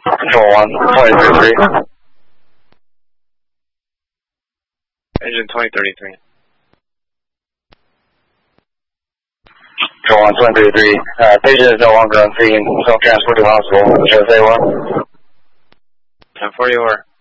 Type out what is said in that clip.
Control 1, 2033. Engine 2033. Control 1, 2033. Patient is no longer on scene. Self-transport to hospital. Should I say what? 1040 over.